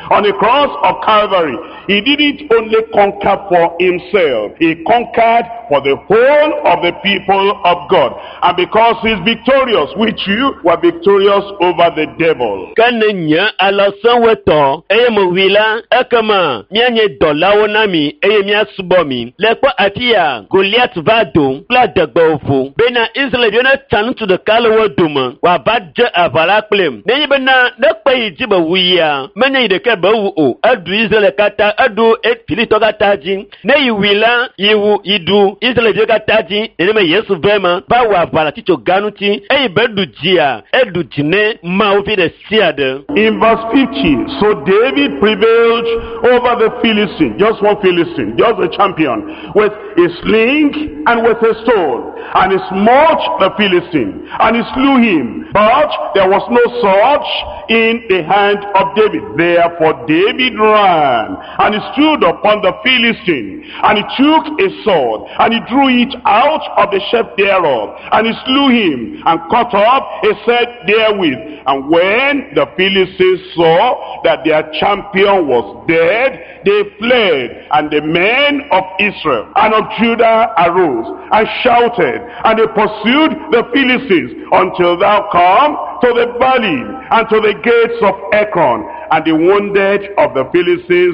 On the cross of Calvary, he didn't only conquer for himself, he conquered for the whole of the people of God. And because he's victorious, we too were victorious over the devil. Kanenya alasan weto eye mo wila ekama mianye dolawo nami eye mia subomi lekwa atia Goliath vado pla dagbofu bena Israel yona tanu to the kalawo duma wa badje avala klem nenye bena dekpa yijiba wiya menya yideke bawu o adu Israel kata adu filito kataji ne yiwila yiwu yidu Israel yeka taji eneme Yesu vema ba wa vala ticho ganuti eye bedu jia edu jine ma ofi de siade. In verse 50, so David prevailed over the Philistine, just one Philistine, just a champion, with a sling and with a stone. And he smote the Philistine, and he slew him. But there was no sword in the hand of David. Therefore David ran, and he stood upon the Philistine, and he took a sword, and he drew it out of the sheath thereof, and he slew him, and cut off his head therewith. And when the Philistines saw that their champion was dead, they fled, and the men of Israel and of Judah arose and shouted, and they pursued the Philistines until thou come to the valley and to the gates of Ekron. And the wounded of the Philistines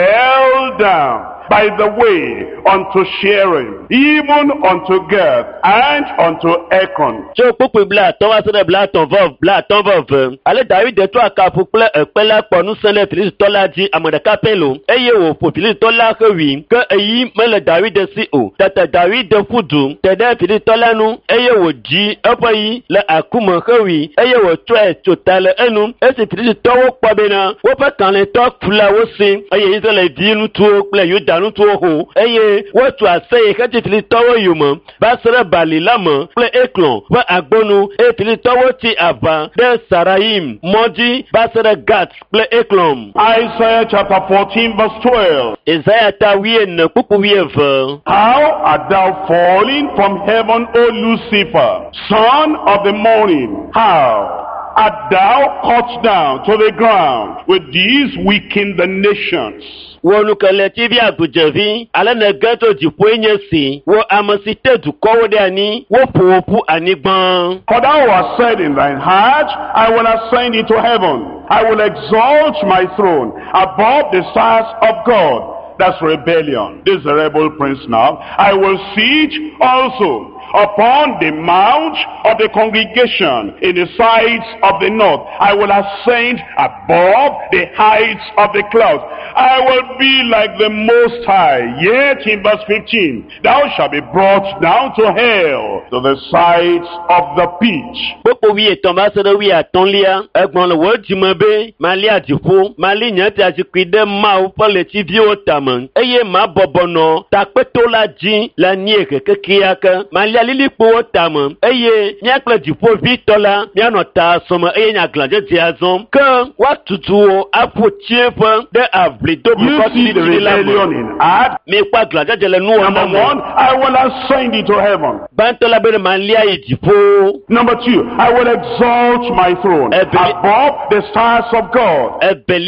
fell down by the way unto Sharon, even unto Gath, and unto Ekron. So pupu bla towa sere bla tonvov bla tonvov. Ale David de to akapu ple pela ponu sele Philistine tolaji amodeka pelo. Eye wo po Philistine tola kewi ke eyi mele David de si o. Tata David de fudu tede Philistine tolanu eye wo ji epoyi le akuma kewi eye wo twa total enu esi Philistine towo kwabena wo pa kan le to kula wo sin eye Israel di nu to ple Yuda nu to ho eye wo to aseye kati Philistine towo yumo ba sere bali lamo ple Eklon wa agbonu e Philistine towo ti ava de Saraim moji ba sere Gat ple Eklon. Isaiah chapter 14 verse 12. Isaiah ta wie ne pupu wie ve. How art thou fallen from heaven, O Lucifer, son of the morning? How art thou cut down to the ground? With these weaken the nations. Wonu kale tibi agujevi ala na gato jipo enyesi wo amasite dukowo de ani wo popu anigban. For thou hast said in thine heart, I will ascend into heaven, I will exalt my throne above the stars of God. That's rebellion. This is a rebel prince now. I will siege also upon the mount of the congregation in the sides of the north. I will ascend above the heights of the clouds. I will be like the Most High. Yet in verse 15, thou shalt be brought down to hell, to the sides of the pit. Popo wi Thomas de wi atonlia egbon le wo jimabe mali adifo mali nyati ajikwide ma o pole ti vi o taman eye ma bobono tapeto la jin la nie kekekiaka mali alilipo o taman eye nyakle difo vi tola miano ta soma eye nyaglanje ti azom ke wa tutu apo chiefa de avlido You see the rebellion in Ad. Me kwa glanje jele nu Number one, I will ascend into heaven. Bantola be mali ayidifo. Number two, I will exalt my throne above the stars of God.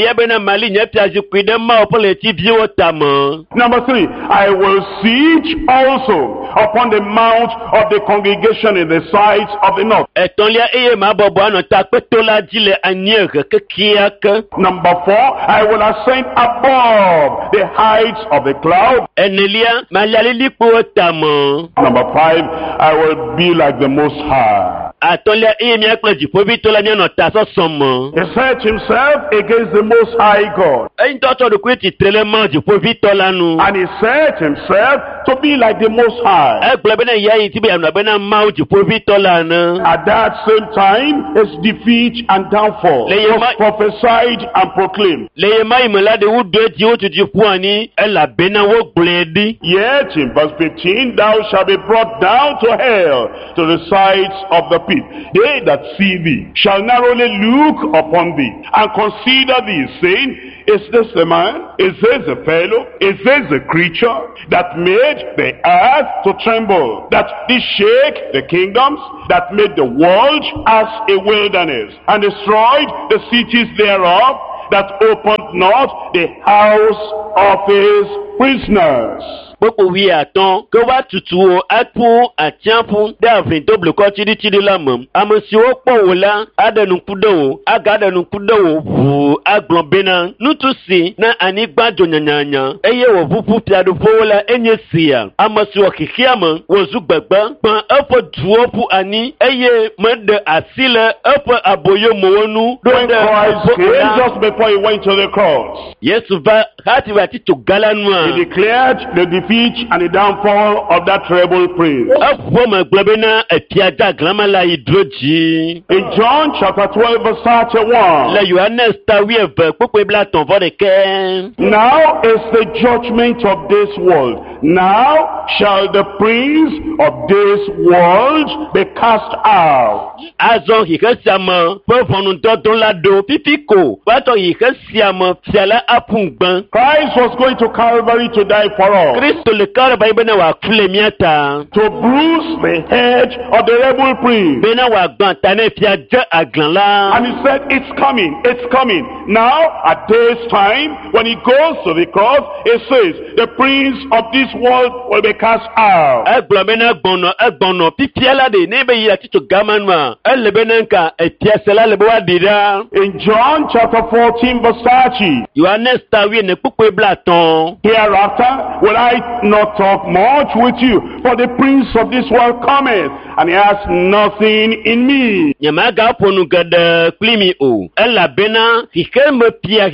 Number three, I will siege also upon the mount of the congregation in the sides of the north. Number four, I will ascend above the heights of the cloud. Number five, I will be like the Most High. He set himself against the Most High God. And he set himself to be like the Most High. At that same time, his defeat and downfall was prophesied and proclaimed. Yet in verse 15, thou shalt be brought down to hell, to the sides of the pit. They that see thee shall narrowly look upon thee, and consider thee, saying, is this the man? Is this the fellow? Is this the creature that made the earth to tremble, that did shake the kingdoms, that made the world as a wilderness, and destroyed the cities thereof? that opened not the house of his prisoners. Gbogbo wi àtọ́n kí wá tutù o àtún àtiánfún dáàfin tó blùkọ́ tìdítìdí lámọ̀. Àmọ̀ sí ó pọ̀ wò lá àdẹnukúdẹ̀wò àgàdẹnukúdẹ̀wò wù àgbọ̀nbẹ́nà nùtùsí náà ànígbàjọ nyanyanya. Eye wò fúfú piadu fowó la enye síya. Àmọ̀ sí wọ̀ kìkì àmọ̀ wò zu gbẹ̀gbẹ́. Gbọ̀n ẹ̀fọ́ dùwọ́ fún àní. Eye mẹ́dẹ̀ àsílẹ̀ ẹ̀fọ́ àbòyè mọ̀wọ́nú. When Christ came just before he went to the cross, Yesu va hati wa tito galanu a. he declared the defeat and the downfall of that rebel prince. Afoma globena epiada glamala hidroji. In John chapter 12 verse 31, La Yohanes tawi eve popo ebla ton vodeke. now is the judgment of this world. Now shall the prince of this world be cast out. Azon hikesiama pevonu dodon lado pipiko. Wato hikesiama fiala apungban. Christ was going to Calvary to die for us, Kristo le karaba ibena wa kule miata. to bruise the head of the rebel prince. Bena wa gbantane fiaja aglanla. And he said, it's coming, it's coming. Now, at this time, when he goes to the cross, it says, the prince of this world will be cast out. Egbomena egbono pipiala de nebe yi atito gamanwa. Elebenenka etiasela lebowa dira. In John chapter 14 verse 30, Yohanes tawi ne popo ebla ton. hereafter will I not talk much with you, for the prince of this world cometh, and he has nothing in me. Nyamaga ponu gada klimi o. Ela bena hikeme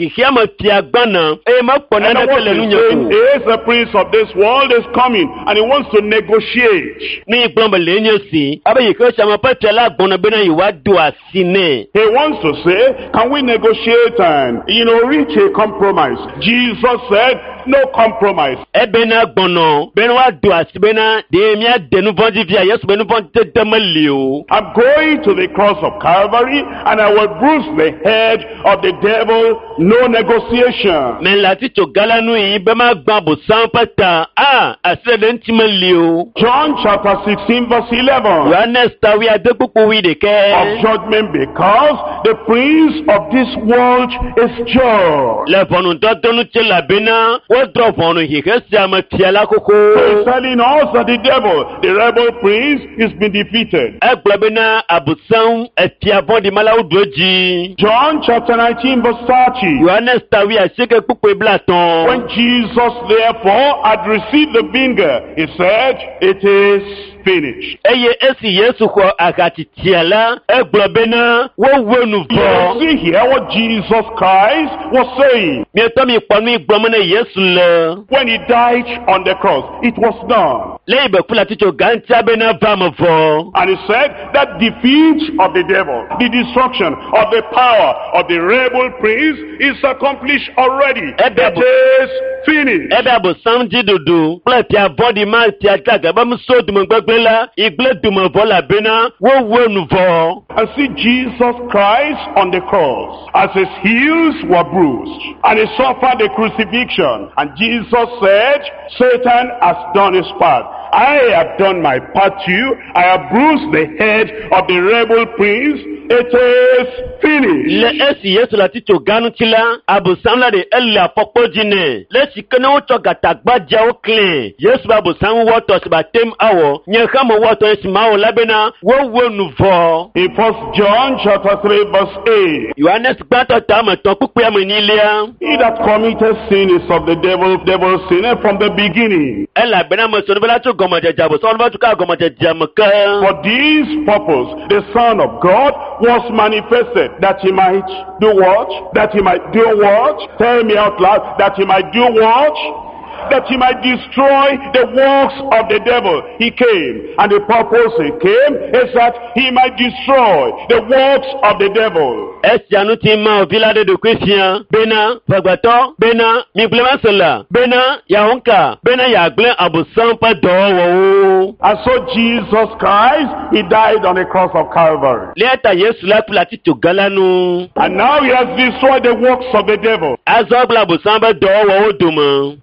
pia gbana. E ma pona And na what tele he's nunya saying o. is the prince of this world is coming, and he wants to negotiate. Ni gbombe lenyo si. Abe yiko chama pa tela gbona bena yiwa do asine. He wants to say, can we negotiate and, reach a compromise? Jesus said, no compromise. Ebe na gbono. Bena wa do asibena. De mi adenu vonji via yesu benu vonji temeli o. I'm going to the cross of Calvary, and I will bruise the head of the devil. No negotiation. Men la tito galanu yi be ma gbabo sanpata. Asire den timeli o. John chapter 16 verse 11. Yohanes tawi adepopo wi de Of ke. judgment, because the prince of this world is judged. Le vonu dodonu che la bena. Wo dro vonu hikesi ama tiala He's koko. telling us that the devil, the rebel prince, has been defeated. Egbobena abusan etiavon di mala udoji. John chapter 19 verse 30. Yohanes tawi asike pupo eblaton. When Jesus therefore had received the vinegar, he said, it is finished. Eye esi Yesu ko akati tiala. Egbobena wo wonu You vo. see here what Jesus Christ was saying. Mi to mi ponu igbomene Yesu le. When he died on the cross, it was done. Le ibe kula tito gantia bena vamo vo. And he said that defeat of the devil, the destruction of the power of the rebel prince is accomplished already. It is finished. Ebe abusan jidudu. Kula tia body ma tia jaga. Ba mu so dumo gbegbe la. Igle dumo vo la bena. Wo wonu vo. And see Jesus Christ on the cross, as his heels were bruised, and he suffered the crucifixion. And Jesus said, Satan has done his part. I have done my part too. I have bruised the head of the rebel prince. It is finished. Le esi Yesu la tito ganu tila. Abusan la de elle apopo jine. Le sikene ucho gatagba ja o clean. Yesu ba abusan woto si ba tem awo. Nye kamo woto esi mao labena. Wo wonu vo. In 1 John chapter 3 verse 8. Yohanes gbato tamo ton kukuya menilia. He that committeth sin is of the devil sinner from the beginning. Ela bena mo sonu bela to gomoje jabo. Sonu ba tuka gomoje jamaka. For this purpose, the Son of God was manifested, that he might do what? That he might do what? Tell me out loud. That he might do what? That he might destroy the works of the devil. He came, and the purpose he came is that he might destroy the works of the devil. Esi anu ti ma o vila de kwesian. Bena fagbato. Bena mi blema sela. Bena yahonka. Bena yagle abusan pa do wo. And so Jesus Christ, he died on the cross of Calvary. Leta Yesu la pula tito galanu. And now he has destroyed the works of the devil. Azobla abusan pa do wo dumo. He has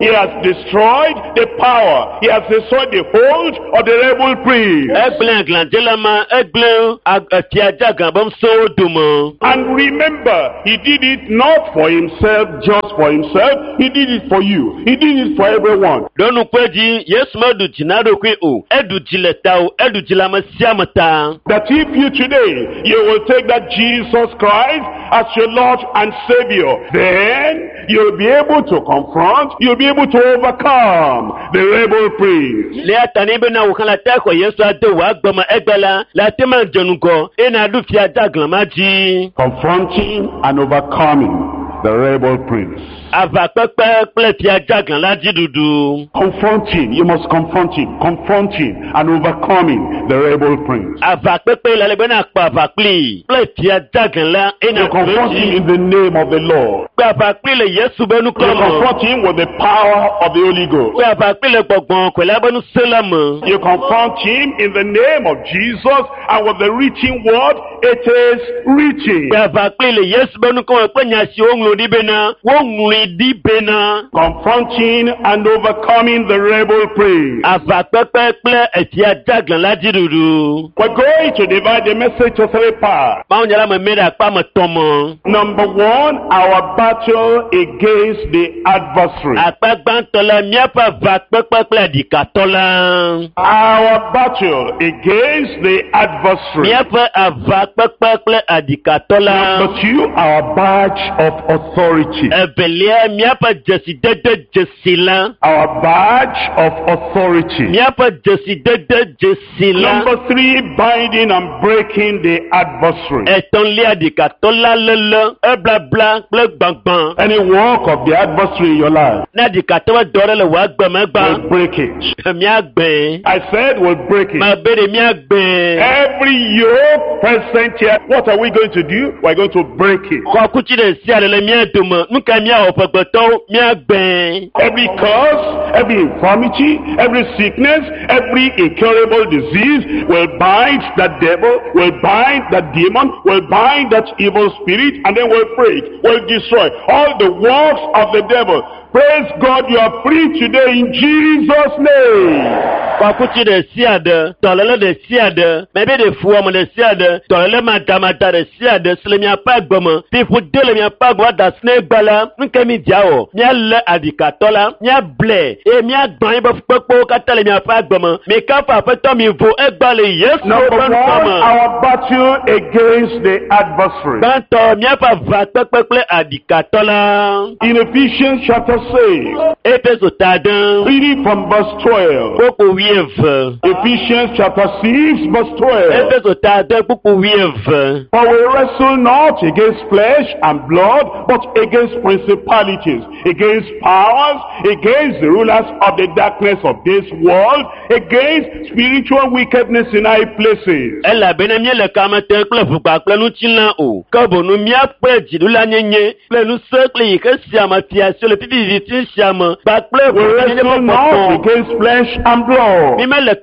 destroyed the power. He has destroyed the hold of the rebel priest. And remember, he did it not for himself, just for himself. He did it for you. He did it for everyone. That if you today, you will take that Jesus Christ as your Lord and Savior, then you'll be able to confront, you'll be able to overcome the rebel priest. Confronting and overcoming the rebel prince. Confronting, you must confront him. Confronting and overcoming the rebel prince. You confront him in the name of the Lord. You confront him with the power of the Holy Ghost. You confront him in the name of Jesus and with the written word, it is written. Confronting and overcoming the rebel priest. We're going to divide the message to 3 parts. Number 1, our battle against the adversary. Our battle against the adversary. Number 2, our badge of authority. Our badge of authority. Number 3, binding and breaking the adversary. Any work of the adversary in your life, we'll break it. I said we'll break it. Every yoke present here, what are we going to do? We're going to break it. Every curse, every infirmity, every sickness, every incurable disease will bind that devil, will bind that demon, will bind that evil spirit, and then we'll break, we'll destroy all the works of the devil. Praise God, you are free today in Jesus' name. Number 1, our battle against the adversary. In Ephesians chapter 6, reading from verse 12. Ephesians chapter 6 verse 12. For we wrestle not against flesh and blood, but against principalities, against powers, against the rulers of the darkness of this world, against spiritual wickedness in high places. We wrestle not against flesh and blood.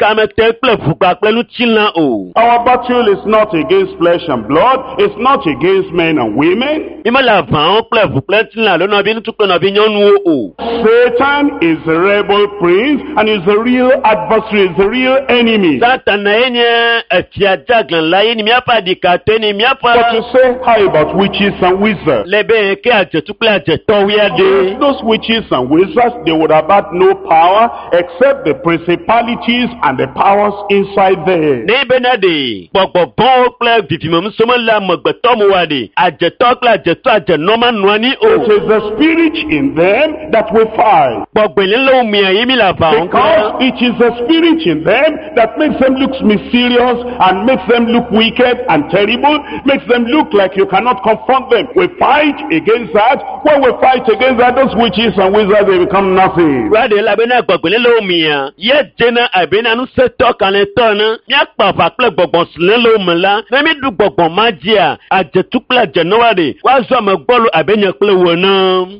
Our battle is not against flesh and blood. It's not against men and women. Satan is the rebel prince and is the real adversary, is the real enemy. But you say, how about witches and wizards? Those witches and wizards, they would have had no power except the principalities and the powers inside there. It is the spirit in them that we fight. Because it is the spirit in them that makes them look mysterious and makes them look wicked and terrible, makes them look like you cannot confront them. We fight against that. When we fight against that, those witches and wizards, they become nothing. Do you remember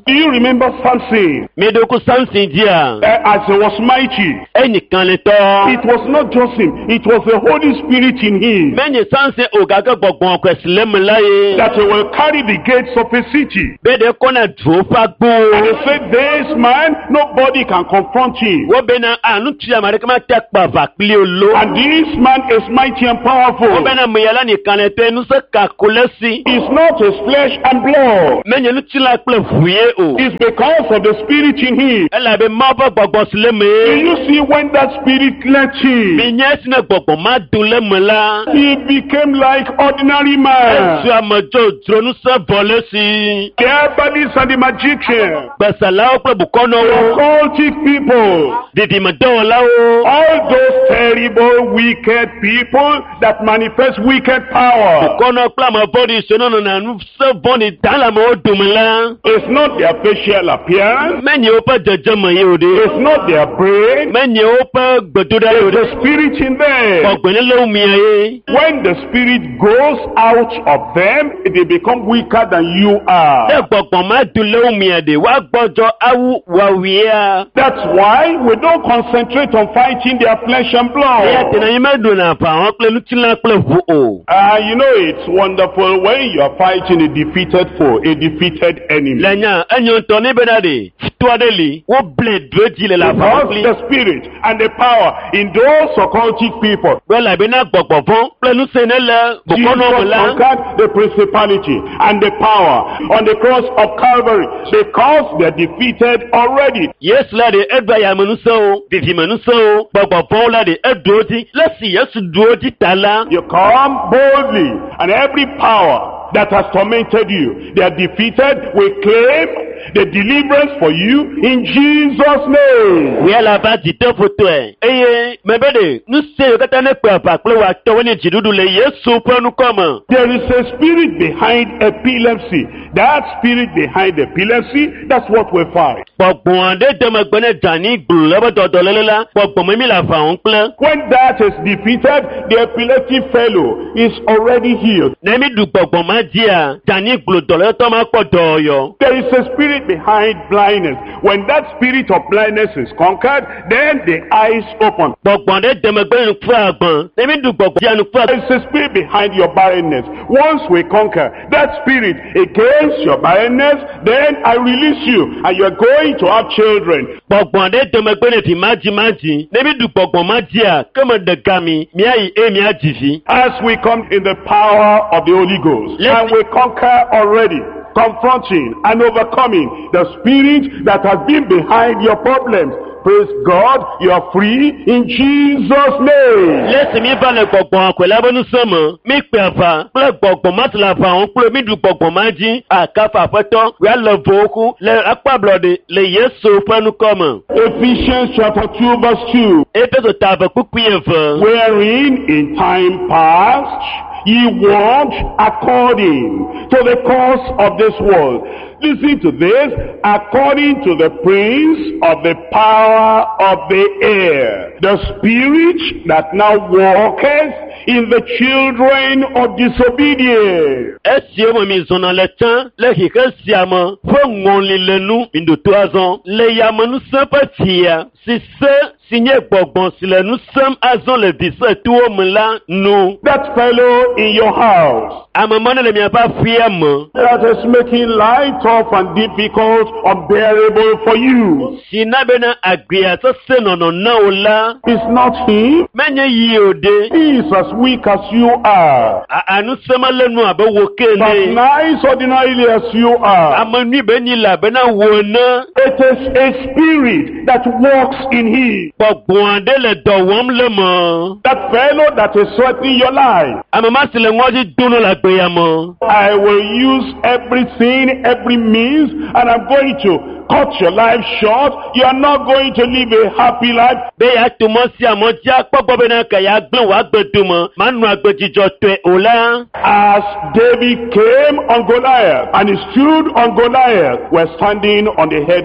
remember Samson. Medoku Samson dia. As he was mighty, Ẹnìkan lè tọ́. it was not just him, it was the Holy Spirit in him Mẹ́nyìn Samson ògàgà gbọ̀gbọ̀n ọ̀kwẹ̀sìlẹ́mù láyé. that he will carry the gates of a city. Bẹ́ẹ̀dẹ̀ kọ́nà dùn fagbó. And he said, this man, nobody can confront him. Wọ́n bẹ́ẹ̀ na àánú tí àmàlẹ́kẹ́ máa tẹ́ pàvà pílẹ̀ olo. And this man is mighty and Wọ́n powerful. bẹ́ẹ̀ na mẹ̀yàlá nìkan lè tẹ́ inú sẹ́ kàkó lẹ́sí. It's not his flesh and blood. Mẹ́nyìn ní tí la pẹ̀lẹ̀ fúyé o. It's because of the Spirit in him. Ẹ làbẹ̀ máa bọ̀ gbọ̀gbọ̀ sílẹ̀mù. Do you see when that Spirit left him? Mi nyẹ́ sinú gbọ̀gbọ̀ máa dùn lẹ́mù la. He became like ordinary Ẹ̀sùn man. àmọ̀jọ́ òdùrọ̀nù sẹ́ bọ̀ lẹ́sí. The Herbalists and the magicians, Gbẹ̀sàlá ó pẹ̀ bùkọ́nà the o. occultic people, Dìdìmọ̀dọ́wọ̀lá o. all those terrible, wicked people that manifest wicked power. Bùkọ́nà pàmò bọ́dì ìṣúná nà nù sẹ́ bọ́ni dàlámọ̀ ó dùn mí la. It's not their facial appearance. Mẹ́nyìn ó pẹ́ jẹjẹ mọ̀ yé o de. It's not their brain. Mẹ́nyìn ó pẹ́ gbẹ̀dúdà yé o It's de. the Spirit in them. Ọ̀gbìnrin ló ń mi ayé. When the Spirit goes out of them, they become weaker than you Ṣé are. gbọ̀gbọ̀n máa dùn ló ń mi ẹ̀dẹ̀ wá gbọ́jọ́ awú wà wíyá. That's why we don't concentrate on fighting their flesh and Ẹyẹ blood. tẹ̀lé yín mẹ́dùn náà fà wọ́n pẹ̀lú lùtìlá pẹ̀lú fún o. You know, it's wonderful when you are fighting a defeated foe, a defeated enemy. Lẹ́yìn ẹ̀yìn tọ́ níbẹ̀ náà de tuwádé li wọ́n bilẹ̀ dúró jìlẹ̀ la fà wọ́n Because pili. the Spirit and the power in those occultic people, Bẹ́ẹ̀ ìbí náà gbọ̀gbọ̀ fún pẹ̀lú sẹ́ni lẹ bùkọ́nà Jesus ọ̀mùlá. conquered the principality and the power on the cross of Calvary because they're defeated already. Yéésù láde ẹ̀dùn àyàmẹ̀nu sẹ́ o, fìfìmẹ̀nu sẹ́ o, gbọ̀gbọ̀ fún láde ẹ̀dùn ojì lẹ́sìn Yéésù dúró jì tààlà. You come boldly, and every power that has tormented you, they are defeated. We claim the deliverance for you in Jesus' name. Wíyá la bá di tẹ́ foto ẹ̀. Eye mẹ́bẹ́dẹ̀ ní sèé kẹta ní pẹ̀ àpàpẹ́ wa tọ́wọ́ ní jìdúdú lè Yéésù pẹ́nu kọ́ mọ̀. There is a spirit behind epilepsy. That spirit behind epilepsy, that's what we fight. Gbọ̀gbọ̀n àdé dẹ́mẹ̀gbẹ́nẹ̀ dání gbùrù lọ́bọ̀dọ̀dọ̀ lẹ́lẹ́lá gbọ̀gbọ̀n mímí la fà wọ́n pẹ́. When that is defeated, the epileptic fellow is already healed. Nẹ́mí dùn gbọ̀gbọ̀n má di à dání gbùrù dọ̀lẹ́ tó máa pọ̀ dọ̀ọ̀yọ̀. There is a spirit behind blindness. When that spirit of blindness is conquered, then the eyes open. Gbọ̀gbọ̀n àdé dẹ́mẹ̀gbẹ́nẹ̀ fún àgbọ̀n. Nẹ́mí dùn gbọ̀gbọ̀n díànù fún There àgbọ̀n. is a spirit behind your barrenness. Once we conquer that spirit against your barrenness, then I release you and you are going to have children. Gbọ̀gbọ̀n àdé dẹ́mẹ̀gbẹ́nẹ̀ fi májì. Nẹ́mí dùn gbọ̀gbọ̀n má di à kẹ́mọ̀ dẹ̀ka mi míà yìí èmi á jì fi. As we come in the power of the Holy Ghost, and we conquer already, confronting and overcoming the spirit that has been behind your problems. Praise God, you are free in Jesus' name. Lẹ́sìn mi balẹ̀ gbọ̀gbọ̀n àkwẹ̀lẹ́ abẹ́nú sọ́mọ̀. Mi pè àfà pẹ̀lẹ́ gbọ̀gbọ̀n má ti la fà wọ́n pẹ̀lú mi dùn gbọ̀gbọ̀n má jí. Àkàfà fẹ́tọ́ wíwá lọ bòókù lẹ apábọ̀dé lè Yéésù fẹ́nu kọ́ mọ̀. Ephesians chapter 2 verse 2. Éfésù tààbẹ̀ kúkú yẹn fẹ́. Wherein in time past ye walked according to the course of this world. Listen to this. According to the prince of the power of the air, the spirit that now walketh in the children of disobedience. Esi ọmọ mi zọ̀nà lẹ tán lẹ́kìkẹ́ sí àmọ́ fún ńgọ̀nlé lẹ́nu ìdòtó azọ́n lẹ́yàmọ́nú sẹ́pẹ̀ tìyà sísẹ́ sinye gbọ̀gbọ̀n sílẹ̀nu sẹ́m azọ́n lè bìsẹ̀ tí ó mú la nù. That fellow in your house Àmọ́ mọ́nà lèmi àbá fi ẹ̀ mọ́. that is making life tough and difficult, unbearable for you. Sinabena àgbéyà tó sè nọ̀nà náà ó la. It's not him. Mẹ́nyẹ́ yìí òde. He is as weak as you are. Àánú sẹ́mọ́ lẹ́nu àbẹ̀wò As kéde. nice ordinarily as you are. Àmọ́ ní ibẹ̀ ní ilà àbẹ̀ náà wò ná. It is a spirit that walks in him. Gbọ̀gbọ̀n àdé lẹ̀ dọ̀ wọ́n lé mọ́. That fellow that is threatening your life. Àmọ́ má sílẹ̀ wọ́n ti dúnú làgbéyà mọ́. I will use everything, every means, and I'm going to cut your life short. You are not going to live a happy life. Bẹ́ẹ̀ yà tó mọ́ sí àmọ́ tí a kpọ́gbọ́ bẹ́ẹ̀ náà kẹ̀yà gbẹ̀n wà gbẹ̀dùn mọ́. Màá nu àgbẹ̀jìjọ tẹ̀ ò la. As David came on Goliath and he stood on Goliath, we're standing on the head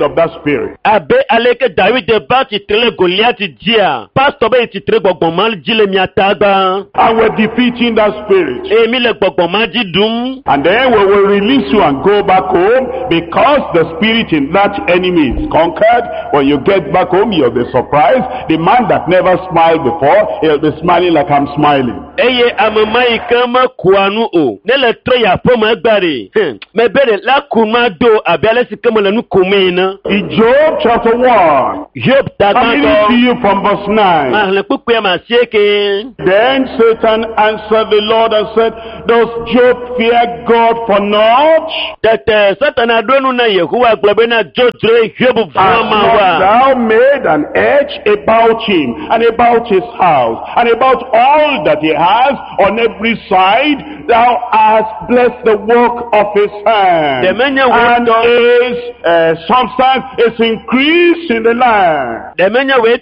of that spirit. Abe aleke David ba titre Goliath dia. Pastor be titre gbogboman jile mi atagba. And we're defeating that spirit. Emi le gbogboman ji dum. And then we will release you and go back home, because the spirit in that enemy is conquered. When you get back home, you'll be surprised. The man that never smiled before, he'll be smiling like I'm smiling. Eye amama ikama kuanu o. Nele treya poma gbare. Me bere la kuma do abiale sikama lanu kumena. In Job chapter 1, Job I'm reading to you from verse 9. Mahle pukuya masieke. Then Satan answered the Lord and said, does Job fear God for naught? Tete Satana donu na Yehowa globe na jojre Job vama Hast wa. thou made an edge about him, and about his house, and about all that he has on every side? Thou hast blessed the work of his hand, and his substance is increased in the land. The menya we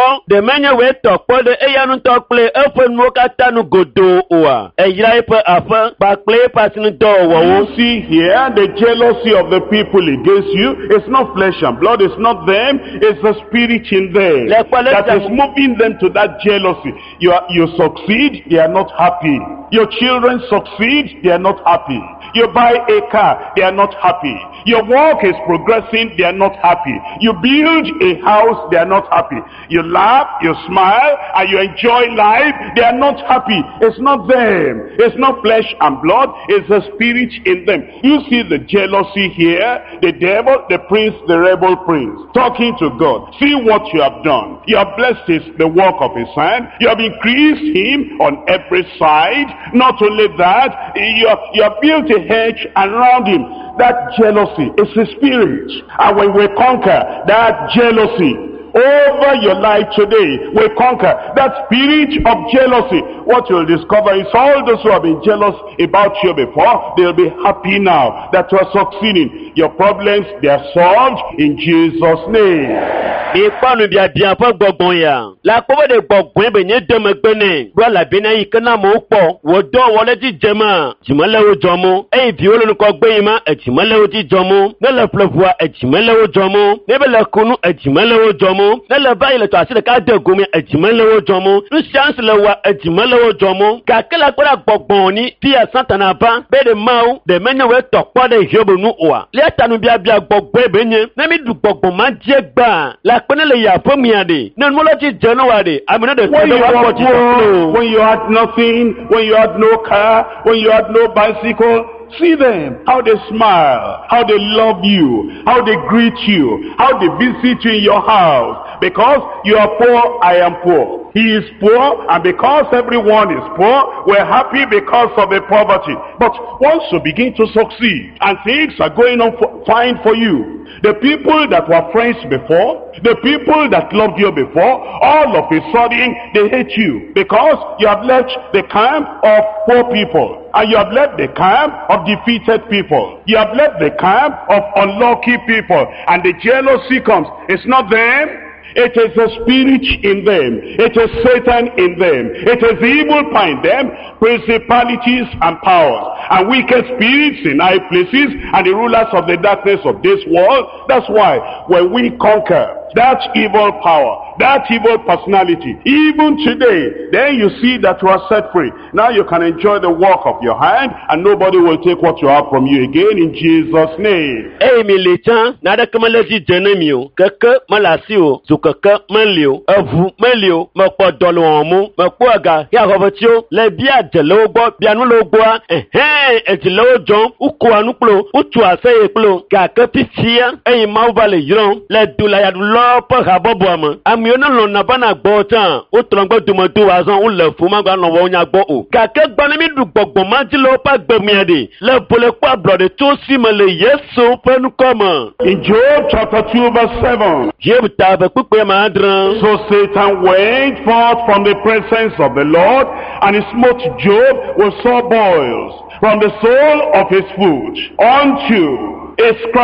tokpo de eyanu tokple efenu katanu godo oa. Eyira ipe afa bakle pasinu do wo. You see here, the jealousy of the people against you, it's not flesh and blood, it's not them, it's the spirit in them that is moving them to that jealousy. You succeed, they are not happy. Your children succeed, they are not happy. You buy a car, they are not happy. Your work is progressing, they are not happy. You build a house, they are not happy. You laugh, you smile, and you enjoy life, they are not happy. It's not them. It's not flesh and blood, it's the spirit in them. You see the jealousy here, the devil, the prince, the rebel prince, talking to God. See what you have done. You have blessed the work of his hand. You have increased him on every side. Not only that, you have built a hedge around him. That jealousy is a spirit. And when we conquer that jealousy over your life today, we conquer that spirit of jealousy. What you'll discover is all those who have been jealous about you before, they'll be happy now that you are succeeding. Your problems, they are solved in Jesus' name. Ipanu bia bia fa gbogbon ya. La ko de gbogbon be nye deme gbene. Bro la bi na yi kana mo po. Wo do wo le ti jema. Jimale wo jomo. E bi wo lo ko gbe yin ma e jimale wo ti jomo. Ne le plevua e jimale wo jomo. Ne be le kunu e jimale wo jomo. Ne le ba ile to asile ka de gomi e jimale wo jomo. Nu chance le wa e jimale wo jomo. Ka kala ko la gbogbon ni ti e Satan ba. Be de mau de menye we tokpo de Job nu oa. Le tanu bia bia gbogbon be nye. Ne mi du gbogbon ma je gba. When you had nothing, when you had no car, when you had no bicycle, see them, how they smile, how they love you, how they greet you, how they visit you in your house. Because you are poor, I am poor. He is poor, and because everyone is poor, we're happy because of the poverty. But once you begin to succeed, and things are going on fine for you, the people that were friends before, the people that loved you before, all of a sudden, they hate you. Because you have left the camp of poor people. And you have left the camp of defeated people. You have left the camp of unlucky people. And the jealousy comes. It's not them. It is the spirit in them. It is Satan in them. It is the evil power in them, principalities and powers, and wicked spirits in high places, and the rulers of the darkness of this world. That's why when we conquer that evil power, that evil personality, even today, then you see that you are set free. Now you can enjoy the work of your hand, and nobody will take what you have from you again, in Jesus' name. Hey, militant, nada kamalaji jenemio, keke malasio, keke melio, avu melio, makpo dolomu, makpo aga, ya hovatio, le bia delogo, bianu logoa, etilo jom, uko anuplo, utu aseye plo, kake pitia, mauvale yron, le dula ya dulo, pa haboboama, amiona lona bana gbota, utrangbo dumatu wazan, ule fuma gwa no wonya gbo o. Kake gbanemi du gbogbo majilo pa gbemiade, le pole kwa blode to simele yesu penu koma. In Job chapter 2 verse 7. Job tabe kukwe madran. So Satan went forth from the presence of the Lord, and he smote Job with sore boils from the sole of his foot unto his crown.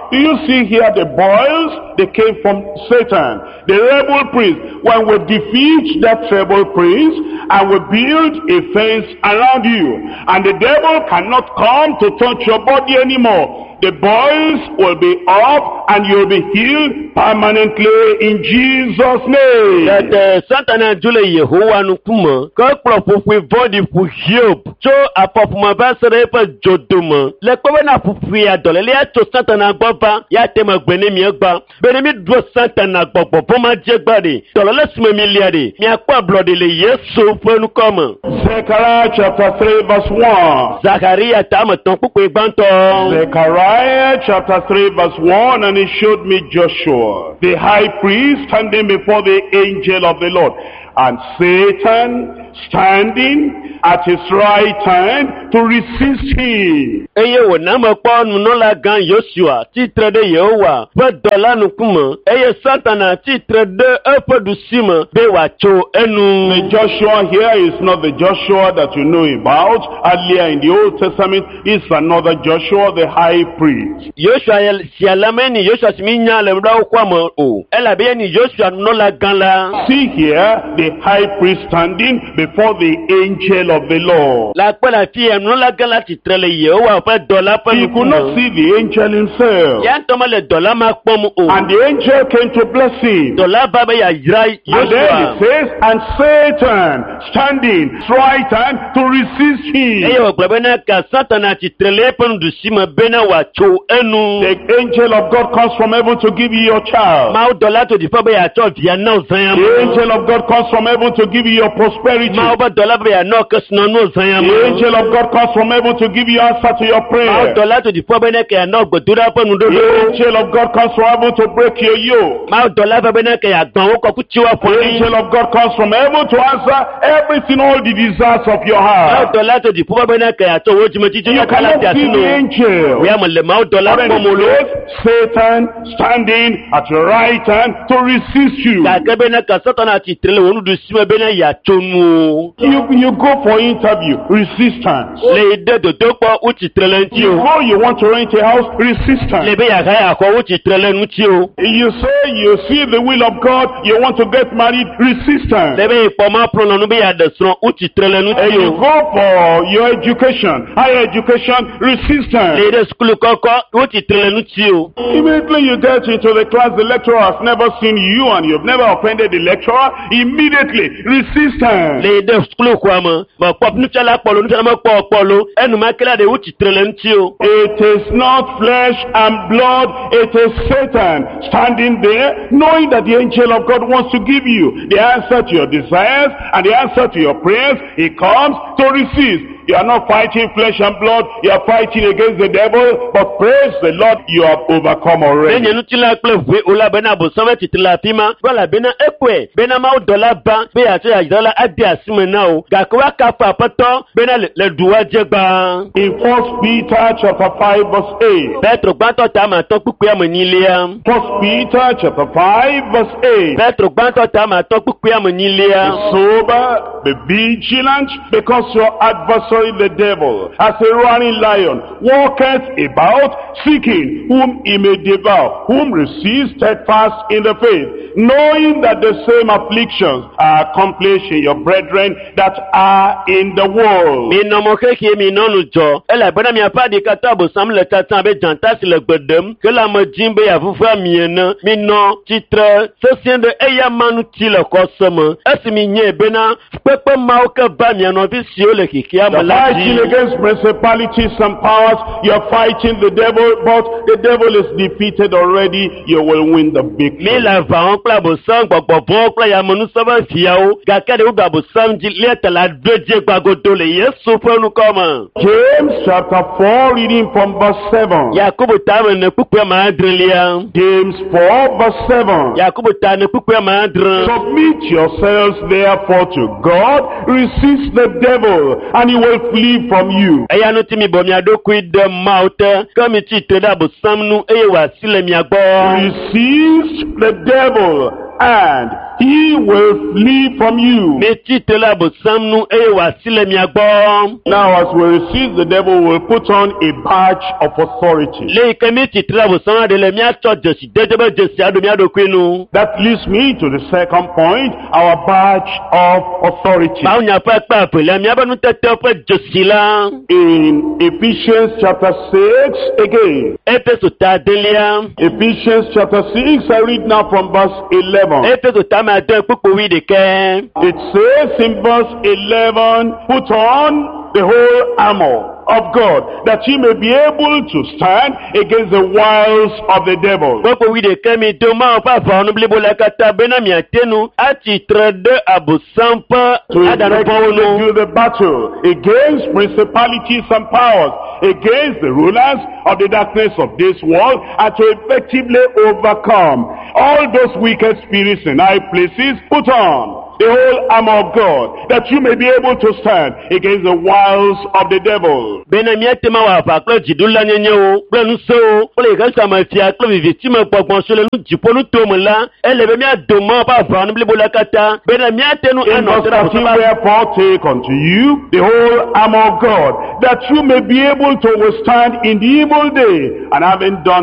Do you see here the boils? They came from Satan, the rebel prince. When we defeat that rebel prince and we build a fence around you, and the devil cannot come to touch your body anymore, the boils will be up and you'll be healed permanently in Jesus' name. That Satan jule Yehowa nukuma ko profufu body fu Hiob so apopuma basere pa joduma le ko na fufu ya dole le to Satan agboba ya tema gbene mi agba bene mi do Satan agbobo bo ma je gbade dole le sime mi liade mi akwa blood le Yesu fenu koma. Zechariah chapter 3 verse 1. Zachariah tamaton pupo igbanto. Zechariah chapter 3 verse 1, and he showed me Joshua, the high priest, standing before the angel of the Lord, and Satan standing at his right hand to resist him. Eye wo na mo po nu no la gan Joshua ti trede Yehowa pe dola nu kuma eye Satan ti trede epodu sima be wa cho enu. The Joshua here is not the Joshua that you know about earlier in the Old Testament. It's another Joshua, the high priest. Joshua si alameni Joshua si minya le bra kwa mo o ela be ni Joshua no la gan la. See here the high priest standing before the angel of the Lord. La pela fi no la gan la ti trele Yehowa pe dola pe. He could not see the angel himself. Ya to le dola ma pom o. And the angel came to bless him. Dola ba be ya Joshua. And then it says, and Satan standing right hand to resist him. Eyo gbebe na ka Satan ti trele pe ndu sima be na wa cho enu. The angel of God comes from heaven to give you your child. Ma dola to di fa be ya cho via na zanya. The angel of God comes from heaven to give you your prosperity. Ma ba dola be ya no kes no zanya. The angel of God comes from heaven to give you answer to your prayer. Ma dola to di fa be na ka no gbodura pe ndu. The angel of God comes from heaven to break your yoke. Ma dola be na ka ya gban wo ko ku ti wa The angel of God comes from heaven to answer everything, all the desires of your Ma heart. dola to di fa be na ka ya to wo jimo titi You ya kala cannot ti see the asino. angel. Ya mo le ma dola When po it mo lo. says, Satan standing at your right hand to resist you. Ka ke be na ka Satan ti trele wo ndu sima be na ya cho nu. You go for interview, resistance. Le de do po u ti trele nti You o. go, you want to rent a house, Le resistance. be ya ga ya ko u ti trele nu ti o. You say you see the will of God, you want to get married, resistance. Le be po ma pro no be ya de sron u ti trele nu And ti you o. go for your education, higher education, resistance. Le de school koko u ti trele nu ti o. Immediately you get into the class, the lecturer has never seen you and you've never offended the lecturer, immediately resistance. Le de school kwa mo ba pop nu chala polo nu chala ma po lo enu ma kala de u ti trele nu ti o. It is not flesh and blood, it is Satan standing there, knowing that the angel of God wants to give you the answer to your desires and the answer to your prayers. He comes to resist. You are not fighting flesh and blood, you are fighting against the devil, but praise the Lord, you have overcome already. Benye nu tila kple vwe ola bena bo same titila pima wala bena ekwe bena ma dola ba be ya ya dola adi asime na o ga kwa ka fa pato bena le duwa jegba. In 1 Peter chapter 5 verse 8. Petro gbanto ta ma to pupu ya monile ya. 1 Peter chapter 5 verse 8. Petro gbanto ta ma to pupu ya monile ya. Be sober, be vigilant, because your adversary the devil, as a roaring lion, walketh about, seeking whom he may devour, whom receive steadfast in the faith, knowing that the same afflictions are accomplished in your brethren that are in the world. Mi no mo keke mi no nu jo ela bena mi apa di kata bo sam le tatan be janta si le gbedem ke la mo jimbe ya fufa mi ena mi no titre sesien de eya manu ti le kosemo esi mi nye bena pepe ma o ke ba mi no bi si o le kiki am You're fighting against principalities and powers. You're fighting the devil, but the devil is defeated already. You will win the victory. mi la va on kla bo sam gbogbo bon kla ya monu so ba fia o ga ke de u ga bo sam ji le ta la doje gbagodo le Yesu fonu koma. James chapter 4, reading from verse 7. Yakubu ta me ne pupu ma adrelia. James 4 verse 7. Yakubu ta ne pupu ma adre. Submit yourselves therefore to God, resist the devil, and he will flee from you. Eya no ti mi bo mi adoku ide maute kami ti teda bo samnu eye wa sile mi agbo. Resist the devil, and he will flee from you. Meti tela bosamnu wasile miagbo. Now as we receive, the devil will put on a badge of authority. Le kemeti tela bosama de le miato jesi dedebe jesi ado miado kwenu. That leads me to the second point, our badge of authority. Ba unya pa pa pe le miaba nu tete pe jesi la. In Ephesians chapter 6 again. Efeso ta delia. Ephesians chapter 6, I read now from verse 11. Efeso ta ma de pupo wi de ke. It says in verse 11, put on the whole armor of God, that ye may be able to stand against the wiles of the devil. Pupo wi de ke mi do ma pa fa onu blibo la kata bena mi atenu ati trede abusampa To adana pawonu. do the battle against principalities and powers, against the rulers of the darkness of this world, and to effectively overcome all those wicked spirits in high places. Put on the whole armor of God, that you may be able to stand against the wiles of the devil. Bena mi atema wa fa klo jidula nyenye o, klo nu so, klo ikasa ma fi aklo viviti ma pogbon so le nu jipo nu to mo la, elebe mi adomo pa fa onu blibo la kata. Bena mi atenu In eno verse tera 13, bosama. wherefore take unto you the whole armor of God, that you may be able to withstand in the evil day, and having done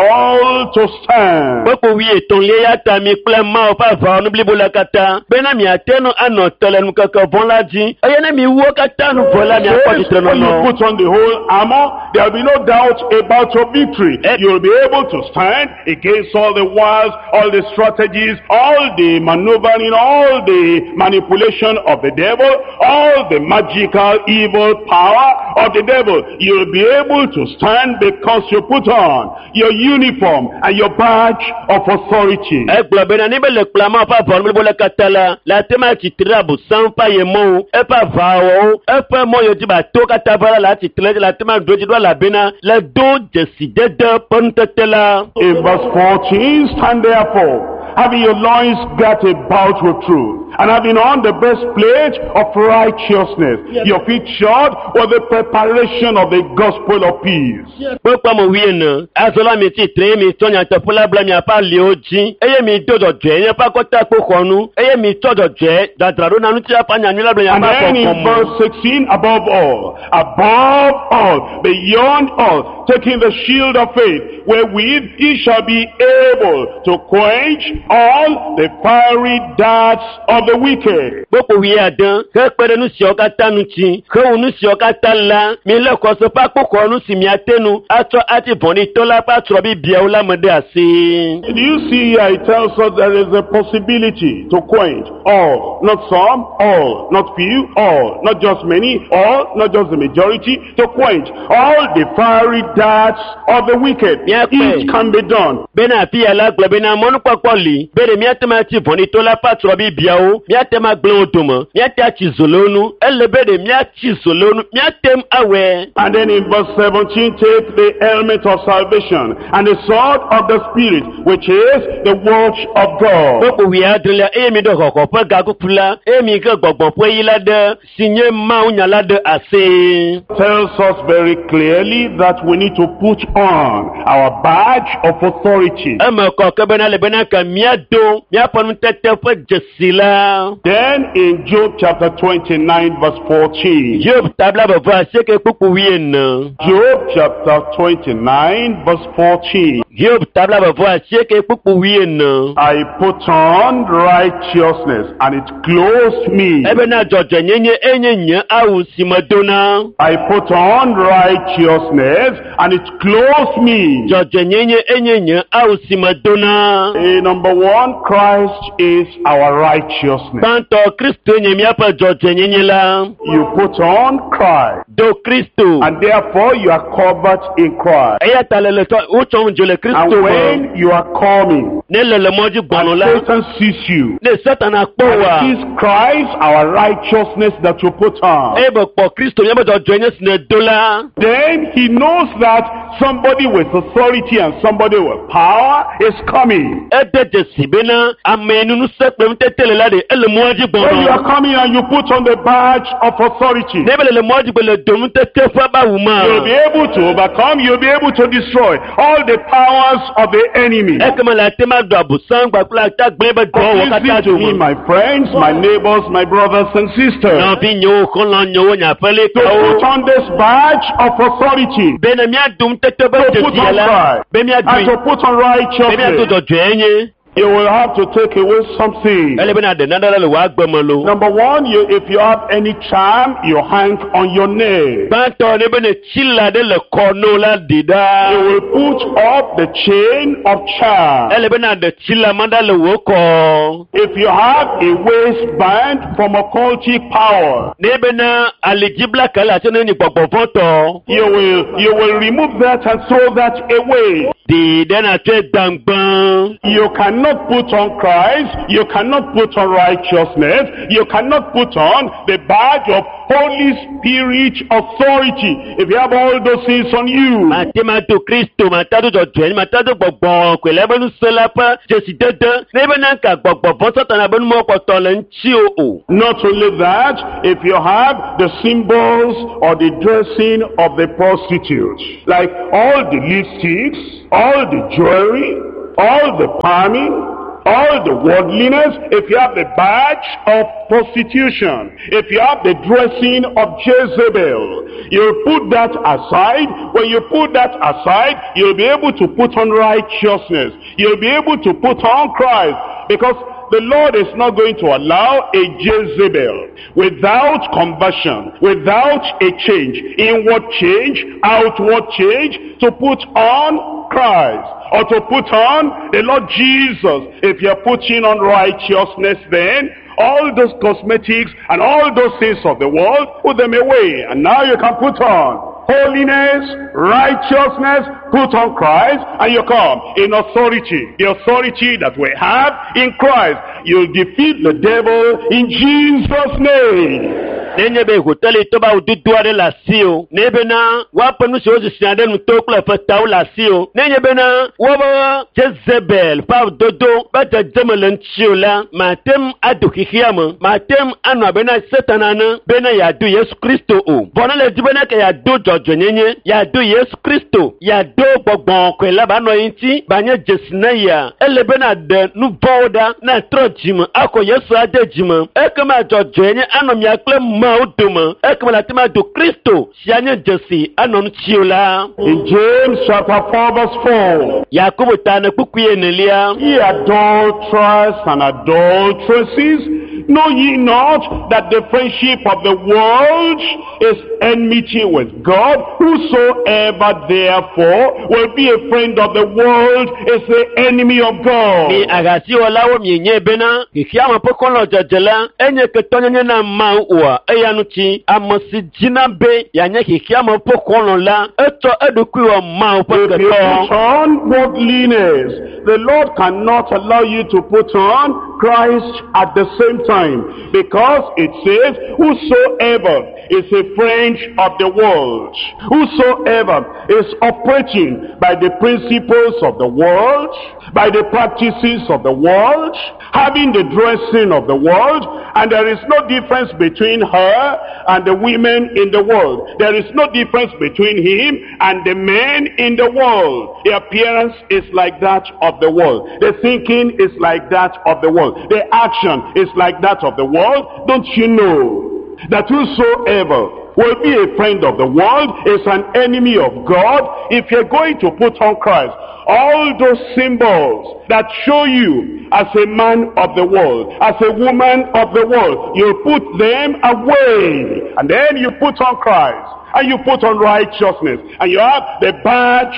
all to stand. Popo wi eton le ya ta mi kle ma pa fa onu blibo la kata. Bena mi atenu ano tole nu kaka bon la ji. Ayene mi wo kata nu vola mi akoti treno When you no. put on the whole armor, there will be no doubt about your victory. You'll be able to stand against all the wiles, all the strategies, all the maneuvering, all the manipulation of the devil, all the magical evil power of the devil. You'll be able to stand because you put on your uniform and your badge of authority. Eglo bena ni bele klama pa fa onu blibo la kata la tema ti tra busampa ye mo. E pa va o, e pa mo yo ti ba to kata bala la ti tle la tema doji do la bena la do jesi dede pon tetela. In verse 14, stand therefore, having your loins girt about with truth, and having on the breastplate of righteousness, your feet shod with the preparation of the gospel of peace. Popo mo wi na, azola mi ti tre mi tonya te pula bla mi apa le oji. Eye mi dojo je yen pa kota po konu. Eye mi tojo je dadrado nanu ti apa nya la bla ya And pa then in kokomo. verse 16, above all, beyond all, taking the shield of faith, wherewith ye shall be able to quench all the fiery darts of the wicked. Popo wi adan, ke pere nu si okata nu ti, ke unu si okata la, mi le ko so pa po konu si mi atenu, ato ati boni to la pa tro bi bia o la mode ase. Do you see here it tells us there is a possibility to quench all, not some, all, not few, all, not just many, all, not just the majority, to quench all the fiery darts of the wicked. Yeah, It can be done. Bena pi ala glo bena monu kwakoli, bere mi atema ti boni to la pa tro bi bia o, mi atema glo odomo, mi ati zolonu, ele bere mi ati zolonu, mi atem awe. And then in verse 17, take the helmet of salvation and the sword of the Spirit, which is the word of God. Popo wi adrela e mi do koko pe gagupula, e mi ke gbogbo pe yila de, sinye ma unya la de ase. Tells us very clearly that we need to put on our badge of authority. E me ko ke bena le bena ka mi ado, mi aponu tete pe jesila. Then in Job chapter 29 verse 14. Job tabla be va se ke popo wi en. Job chapter 29 verse 14. Job tabla be va se ke popo wi en. I put on righteousness and it clothed me. E bena jojo nyenye enyenye awu si madona. I put on righteousness and it clothed me. Jojo nyenye enyenye awu si madona. Number one, Christ is our righteousness. Santo Kristo nye mi apa jojo nyenye la. You put on Christ, Do Kristo. and therefore you are covered in Christ. Eya talele to ucho njole And Kristo mo. when you are coming, Ne lele moji gbono and la. Satan sees you, Ne Satan akpo wa. it is Christ, our righteousness, that you put on. Ebe po Kristo nye be jojo nye sine dola. Then he knows that somebody with authority and somebody with power is coming. Ede jesi bena amenu nu sekpe mtetele la de ele moji When you are gbono. coming and you put on the badge of authority, Ne be lele moji gbele domu tete fa ba wuma. you'll be able to overcome, you'll be able to destroy all the powers of the enemy. Eke me la tema ma do abusan gbakula ta gbe be do wo kata Listen do to me, mo. my friends, my neighbors, my brothers and sisters. Na bi nyo kon lo nyo nya pele To ka put o. on this badge of authority, Be na mi adum tete be to de put on la. pride, Be mi and adu. to put on Be mi adu righteousness, do dwenye. you will have to take away something. Ele be na de nada le wa gbe mo lo. Number one, if you have any charm, you hang on your neck. Ba to ne be ne chila de le kono la You dida. will put up the chain of charm. Ele be na de chila manda le wo ko. If you have a waistband from occultic power, Ne be na alijibla kala so ne ni gbogbo foto. you will remove that and throw that away. Di de na te dangban. You cannot put on Christ, you cannot put on righteousness, you cannot put on the badge of Holy Spirit authority if you have all those things on you. Matemato Kristo matado do dwen matado gbogbo ko le benu sela pa Jesi dede ne be na ka gbogbo bo satan na benu mo ko to le nchi o. Not only that, if you have the symbols or the dressing of the prostitute, like all the lipsticks, all the jewelry, all the palming, all the worldliness, if you have the badge of prostitution, if you have the dressing of Jezebel, you'll put that aside. When you put that aside, you'll be able to put on righteousness. You'll be able to put on Christ, because the Lord is not going to allow a Jezebel without conversion, without a change, inward change, outward change, to put on Christ or to put on the Lord Jesus. If you're putting on righteousness, then all those cosmetics and all those things of the world, put them away. And now you can put on holiness, righteousness, put on Christ, and you come in authority. The authority that we have in Christ. You'll defeat the devil in Jesus' name. Nenye be hoteli to ba ududu ade la sio. Ne be na wa panu se o si ade nu to kula fa taw la sio. Nenye be na wa ba Jezebel pa dodo ba ta demelen chiola matem adu hihiam matem anu be na satanana be na ya du Yesu Kristo o. Bona le dibe na ka ya do jojo nyenye ya do Yesu Kristo ya do gbogbon ko la ba no yinti ba nye jesina ya ele be na de nu boda na trojim ako Yesu ade jima e kama jojo nyenye anu mi akle mauduma e kama la tema do Kristo sianye jesi anu chiola. In James chapter 4 verse 4. Yakubu tana kukuye nelia. Ye adulterers and adulteresses, know ye not that the friendship of the world is enmity with God? Whosoever therefore will be a friend of the world is the enemy of God. Ni agasi olawo mienye bena kikia mapokolo jajela enye ketonye na maua eyanuchi amosi jina be yanye kikia mapokolo la eto edukui wa mau If you put on godliness, the Lord cannot allow you to put on Christ at the same time, because it says, whosoever is a friend of the world, whosoever is operating by the principles of the world, by the practices of the world, having the dressing of the world, and there is no difference between her and the women in the world. There is no difference between him and the men in the world. The appearance is like that of the world. The thinking is like that of the world. The action is like that of the world. Don't you know that whosoever will be a friend of the world is an enemy of God? If you're going to put on Christ, all those symbols that show you as a man of the world, as a woman of the world, you put them away, and then you put on Christ, and you put on righteousness, and you have the badge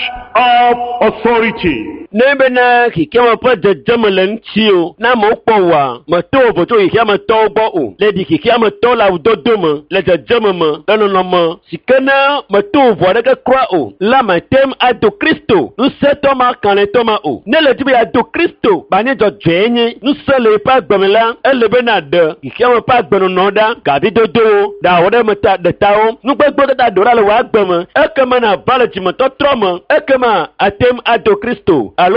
of authority. Nebe na kikia mapa jajamalen chio na mokpowa mato boto kikia mato bo ledi kikia mato la udodoma la jajamama danonoma sikana mato voadaka kwa la matem ado Kristo nu setoma kanetoma ne le tibi ado Kristo banye jojwenye nu sele pa gbemela elebe na de kikia mapa gbenonoda gabi dodo da wode mata de tawo nu gbegbo da dora le wa gbema ekema na balaji mato troma ekema atem ado Kristo. All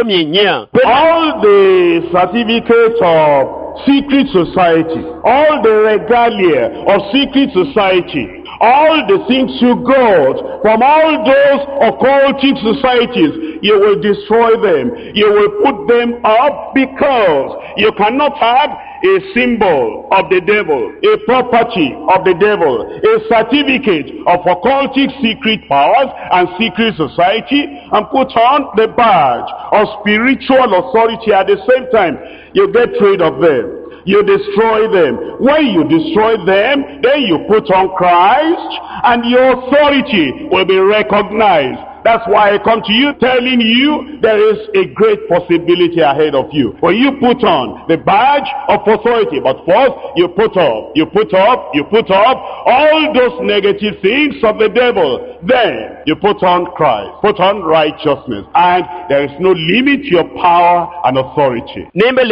the certificates of secret society, all the regalia of secret society, all the things you got from all those occultic societies, you will destroy them. You will put them up, because you cannot have a symbol of the devil, a property of the devil, a certificate of occultic secret powers and secret society, and put on the badge of spiritual authority at the same time. You get rid of them. You destroy them. When you destroy them, then you put on Christ, and your authority will be recognized. That's why I come to you telling you there is a great possibility ahead of you. When you put on the badge of authority, but first you put up all those negative things of the devil. Then you put on Christ, put on righteousness, and there is no limit to your power and authority.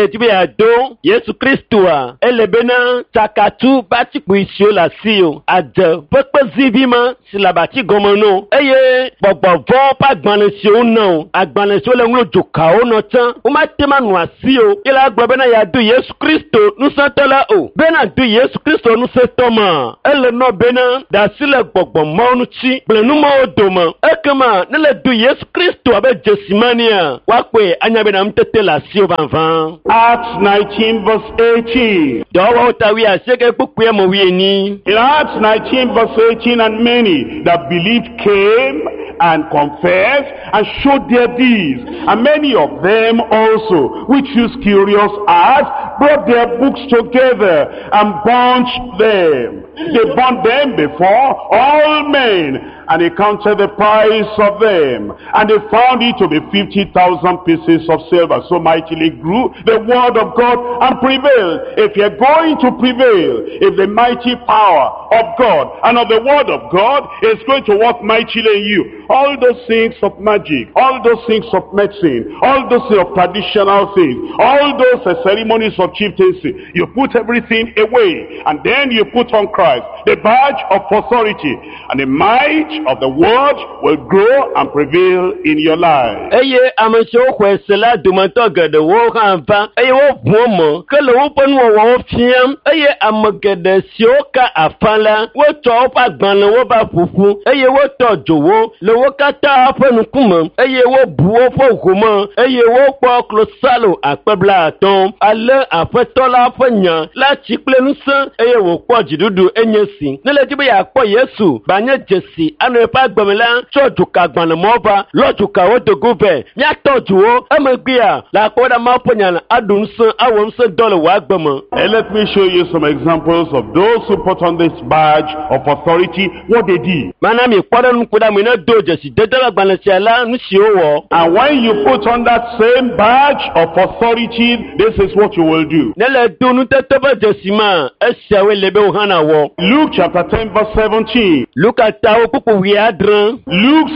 Yesu Christua, elebena takatu bati kuisio la sio, ade pekpe zivima silabati gomono, eye bobo vɔ pa agbalẽsiwo na o agbalẽsiwo le ŋlo dzokawo nɔ tsã womatema nu asi o ye la gblɔ bena yeadu Yesu Kristo nusẽtɔ la o bena du Yesu Kristo nusẽtɔ ma ele nɔ bena ɖasi le gbɔgbɔmɔwo ŋuti gblẽ numawo dome ekema ne le du Yesu Kristo abe dzesimania woakpɔe anya bena nutete le asiwo vavã. Acts 19 verse 18. Dɔwɔwo ta wi asieke kpukpuia me wi eni. In Acts 19 verse 18, and many that believed came and confessed and showed their deeds, and many of them also, which used curious hearts, brought their books together and burnt them. They burnt them before all men, and they counted the price of them, and they found it to be 50,000 pieces of silver. So mightily grew the word of God and prevailed. If you're going to prevail, if the mighty power of God and of the word of God is going to work mightily in you, all those things of magic, all those things of medicine, all those things of traditional things, all those ceremonies of chieftaincy, you put everything away, and then you put on Christ, the badge of authority, and the might of the word will grow and prevail in your life. Eye amesho kwesela dumato gede wo hanfa eye wo bomo kele wo panu wo fiam eye amagede sioka afala wo to pa gbanle wo ba fufu eye wo to jowo le wo kata afanu kuma eye wo buwo fo homa eye wo po klosalo apebla ton ale afetola fanya la chiplenu san eye wo po jidudu enyesi ne le tibe ya po Yesu banye jesi anu pa gbemela choju ka gbanle moba loju ka wo dogove nya tojuwo emegbia la koda ma ponya adun san awon san dole wa gbemo. And let me show you some examples of those who put on this badge of authority, what they did. Mana mi koda nu koda mi na do jesi dedala gbanle sela nu si owo. And when you put on that same badge of authority, this is what you will do. Nele do nu tetebe jesi ma esiawe lebe o hana wo. Luke chapter 10 verse 17. Luka ta wo pupu wi adran. Luke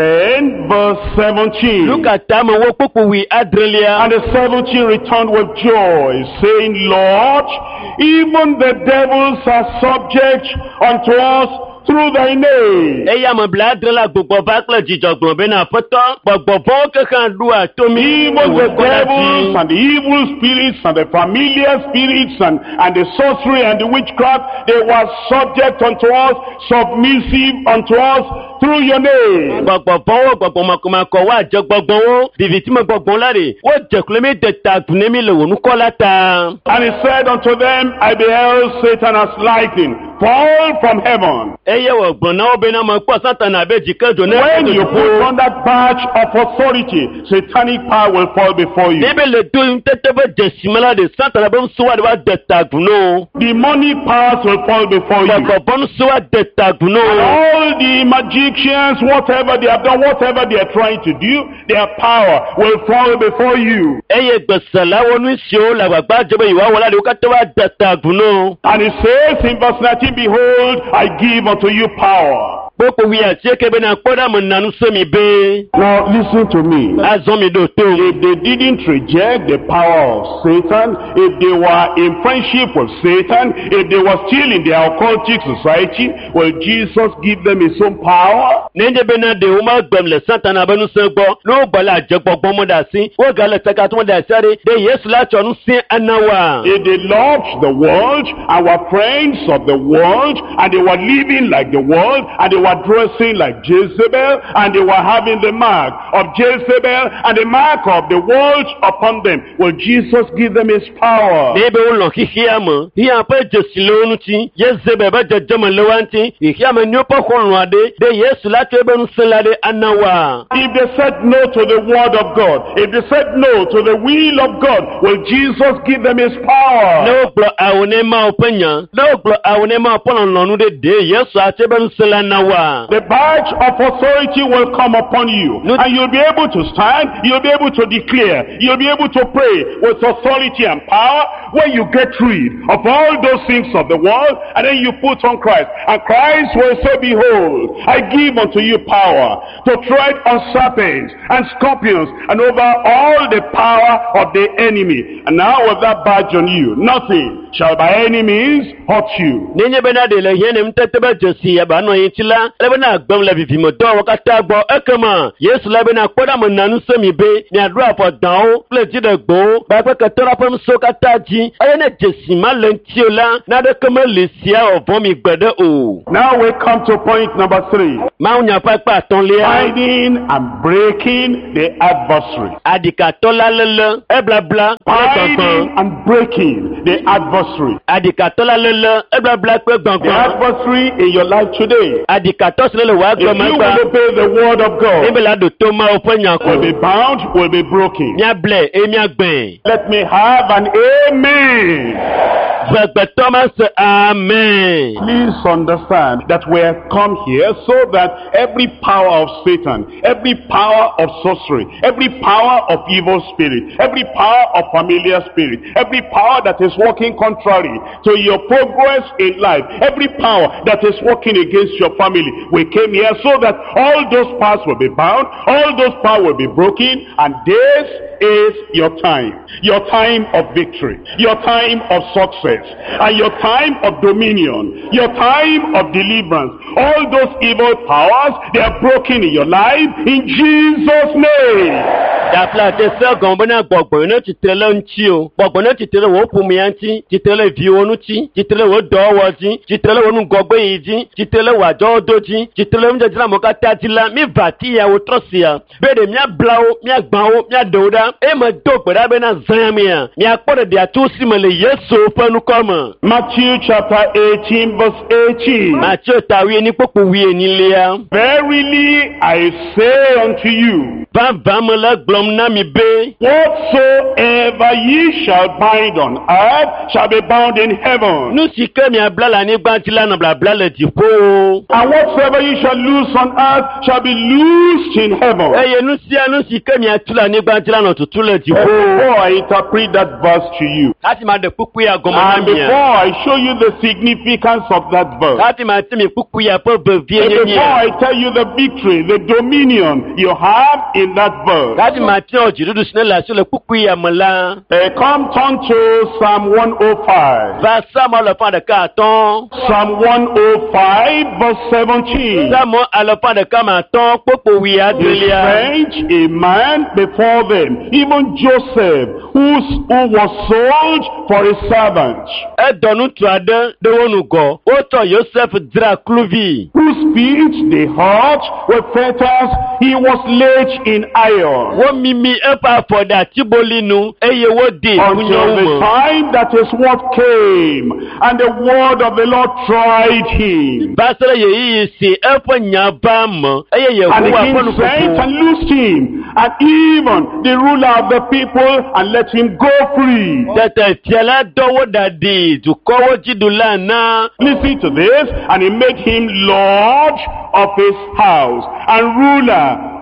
10 verse 17. Luka ta mo wo pupu wi adrelia. And the 17 returned with joy, saying, Lord, even the devils are subject unto us through thy name. Eya mo bladrela gbogbo bakle jijogbon be na foto gbogbo bo kekan dua to mi. Even the devils and the evil spirits and the familiar spirits and the sorcery and the witchcraft, they were subject unto us, submissive unto us through your name. Gbogbo bo gbogbo makomako wa je gbogbo wo biviti mo gbogbo lare wo je kulemi de tagunemi le wonu kolata. And he said unto them, I beheld Satan as lightning fall from heaven. When you put on that badge of authority, satanic power will fall before you. Demonic powers will fall before you. And all the magicians, whatever they have done, whatever they are trying to do, their power will fall before you. And it says in verse 19, behold, I give unto you power. Popo wi atieke be na kpoda mo nanu semi be. Now listen to me. Azomi do to. If they didn't reject the power of Satan, if they were in friendship with Satan, if they were still in their occultic society, will Jesus give them his own power? Nende be na de o ma gbem le Satan abenu se gbo. No gbala je gbogbo mo da sin. Wo ga le taka to da sare. De Yesu la chonu sin anawa. If they loved the world and were friends of the world, and they were living like the world, and they were dressing like Jezebel, and they were having the mark of Jezebel and the mark of the world upon them, will Jesus give them his power? Ebe o lo hihiama. Hiya pa jesilonu ti. Jezebel ba jejama lewanti. Hihiama nyopo khonu ade. De Yesu la tebe nu selade anawa. If they said no to the word of God, if they said no to the will of God, will Jesus give them his power? No glo awonema openya. No glo awonema opono nonu de Yesu atebe nu selanawa. The badge of authority will come upon you, and you'll be able to stand, you'll be able to declare, you'll be able to pray with authority and power when you get rid of all those things of the world, and then you put on Christ. And Christ will say, behold, I give unto you power to tread on serpents and scorpions and over all the power of the enemy. And now with that badge on you, nothing shall by any means hurt you. Nenye bena de le yene mtetebe josi ya bano yitila. Le bena agbam la vivimo do wakata gbo ekema. Yesu le bena koda mo nanu semi be. Ni adura for down. Le jide gbo. Ba kwe katora pam so kataji. Ayene jesi ma lentiola. Na de kema lesia ovomi gbede o. Now we come to point number 3. Ma unya pa pa ton lia. Binding and breaking the adversary. Adika tola lele. Ebla bla. Binding and breaking the adversary. Adika tola lele. Ebla bla kwe The gbankwa. adversary in your life today. Adika toslele wa If you gbamagba. will obey the word of God, Ebela do to ma openya will be ko. bound, will be broken. Mia ble e mia gben. Let me have an amen. Gbegbe Thomas amen. Please understand that we have come here so that every power of Satan, every power of sorcery, every power of evil spirit, every power of familiar spirit, every power that is working contrary to your progress in life, every power that is working against your family, we came here so that all those powers will be bound, all those powers will be broken, and this is your time of victory, your time of success, and your time of dominion, your time of deliverance. All those evil powers, they are broken in your life in Jesus' name. Dapla te se gombona gbogbo na titele nchi o. Gbogbo na titele wo pumi anti, titele vi onu ti, titele wo do wo ti, titele wo nu gbogbo yi, titele wa do do ti, titele mje jila mo ka tatila mi vati ya wo trosia. Bede mi ablao, mi agbawo, mi adoda. E ma do gbeda be na zanya mi akpore dia tu si mele Yesu panu koma. Matthew chapter 18 verse 18. Matthew tawi ni popo wi ni lia. Verily I say unto you, Vamala glom na mi be. whatsoever ye shall bind on earth shall be bound in heaven. Nu sike mi ablala ni gbantila na blabla le dipo. And whatsoever ye shall loose on earth shall be loosed in heaven. Eye nu sike mi atula ni gbantila na tutu le dipo. Before I interpret that verse to you, Kati ma de pupu ya gomo na and mi. before I show you the significance of that verse, Kati ma ti mi pupu ya po be vie and ni before I tell you the victory, the dominion you have in that verse, Kati ma ti o jirudu sine la so le pupu ya mala. come turn to Psalm 105. Va samo le pan de carton. Psalm 105 verse 17. Samo a le pan de kamaton popo wi He adelia. sent a man before them, even Joseph, who was sold for a servant, E donu tuade de wonu go. O to Joseph dra kluvi. whose feet they hurt with fetters, he was laid in iron, Wo mimi e pa for da tibolinu eye wo de until the kunyo. time that his word came, and the word of the Lord tried him. Basere ye yi si e fo nya ba mo. Eye ye And the huwa king fonu sent popo. and loosed him, and even the ruler of the people, and let him go free. Tete tiela dowo dadi tu kowo jidula na. Listen to this. And he made him lord of his house and ruler